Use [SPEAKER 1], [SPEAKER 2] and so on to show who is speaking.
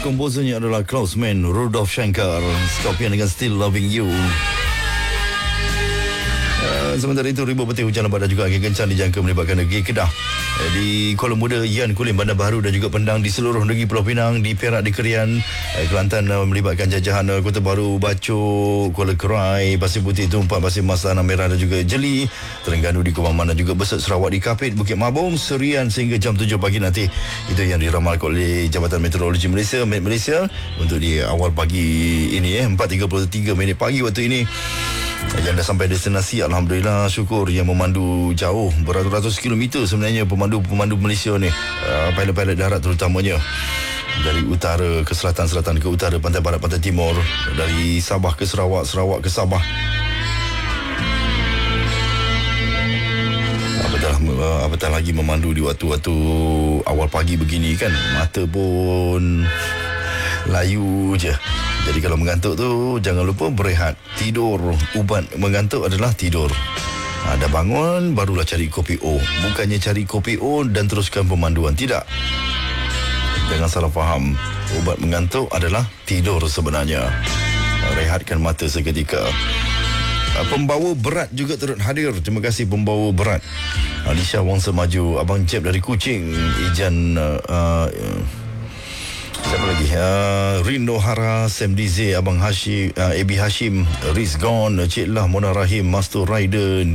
[SPEAKER 1] Komposernya adalah Klausman, Rudolf Schenker, Scorpion dengan Still Loving You. Sementara itu, ribuan petir hujan lebat dan juga angin kencang dijangka melibatkan negeri Kedah, di Kuala Muda, Yan, Kulim, Bandar Baru dan juga Pendang, di seluruh negeri Pulau Pinang, di Perak, di Kerian, Kelantan, melibatkan Jajahan, Kota Baru, Bacok, Kuala Kerai, Pasir Putih, Tumpak, Pasir Mas, Tanah Merah dan juga Jeli, Terengganu di Kumaman dan juga Besut, Sarawak, di Kapit, Bukit Mabung, Serian sehingga jam 7 pagi nanti. Itu yang diramalkan oleh Jabatan Meteorologi Malaysia, Met Malaysia, untuk di awal pagi ini 4.33 minit pagi waktu ini. Yang dah sampai destinasi, alhamdulillah, syukur. Yang memandu jauh beratus-ratus kilometer sebenarnya pemandu Malaysia ni, pilot-pilot darat terutamanya, dari utara ke selatan, selatan ke utara, pantai barat, pantai timur, dari Sabah ke Sarawak, Sarawak ke Sabah. Apatah lagi memandu di waktu-waktu awal pagi begini kan, mata pun layu je. Jadi kalau mengantuk tu, jangan lupa berehat, tidur. Ubat mengantuk adalah tidur. Dah bangun, barulah cari kopi O. Bukannya cari kopi O dan teruskan pemanduan. Tidak. Jangan salah faham. Ubat mengantuk adalah tidur sebenarnya. Rehatkan mata seketika. Pembawa berat juga turut hadir. Terima kasih pembawa berat. Alisha Wangsa Maju, Abang Jeb dari Kuching, Ijan... siapa lagi? Rindo Hara, Sam Dize, Abang Hashim, Abi Hashim, Rizgon, Cik Lah, Mona Rahim, Master Rider,